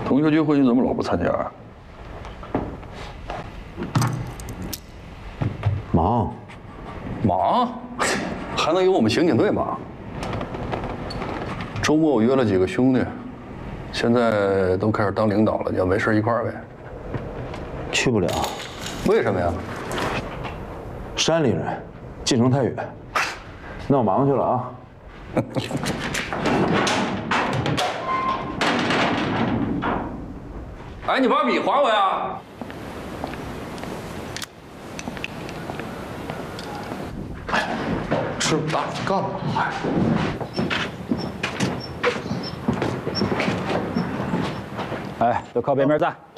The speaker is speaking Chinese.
同学聚会你怎么老不参加啊？ 忙， 忙，还能有我们刑警队忙？周末我约了几个兄弟，现在都开始当领导了，你要没事一块儿呗？ 去不了， 为什么呀？ 山里人，进城太远，那我忙去了啊。 哎，你把米还我呀！ 吃不大，干吧。 哎，都靠边边站。